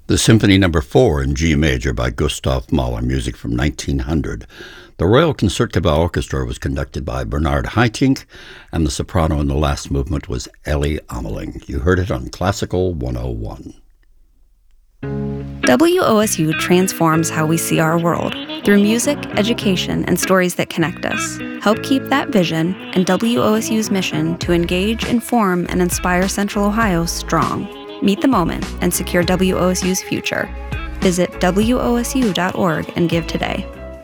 The Symphony No. 4 in G Major by Gustav Mahler, music from 1900. The Royal Concertgebouw Orchestra was conducted by Bernard Haitink, and the soprano in the last movement was Ellie Ameling. You heard it on Classical 101. WOSU transforms how we see our world through music, education, and stories that connect us. Help keep that vision and WOSU's mission to engage, inform, and inspire Central Ohio strong. Meet the moment and secure WOSU's future. Visit WOSU.org and give today.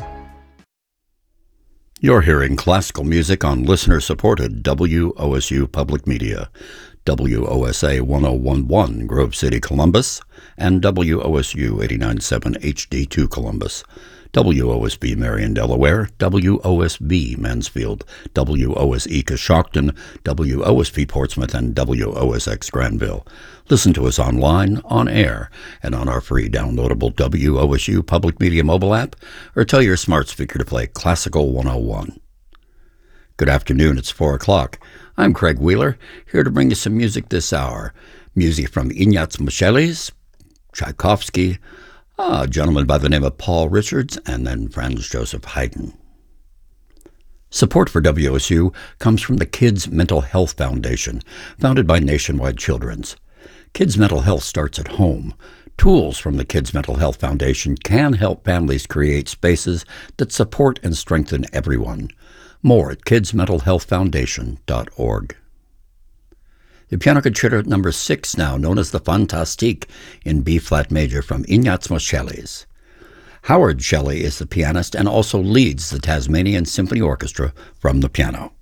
You're hearing classical music on listener-supported WOSU Public Media, WOSA 1011 Grove City, Columbus, and WOSU 89.7 HD2 Columbus, WOSB Marion, Delaware, WOSB Mansfield, WOSE Coshocton, WOSP Portsmouth, and WOSX Granville. Listen to us online, on air, and on our free downloadable WOSU Public Media mobile app, or tell your smart speaker to play Classical 101. Good afternoon, it's 4 o'clock. I'm Craig Wheeler, here to bring you some music this hour. Music from Ignaz Moscheles, Tchaikovsky, a gentleman by the name of Paul Richards, and then Franz Joseph Haydn. Support for WOSU comes from the Kids Mental Health Foundation, founded by Nationwide Children's. Kids' mental health starts at home. Tools from the Kids Mental Health Foundation can help families create spaces that support and strengthen everyone. More at kidsmentalhealthfoundation.org. The piano concerto number 6 now, known as the Fantastique, in B-flat major from Ignaz Moscheles. Howard Shelley is the pianist and also leads the Tasmanian Symphony Orchestra from the piano.